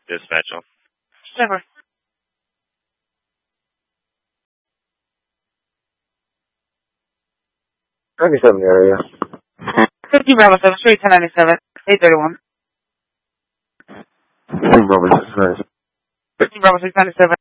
Dispatch. Never. 97 area. 50 Bravo 7, Street 1097, 831. 50 Bravo 697. 50 Bravo 697.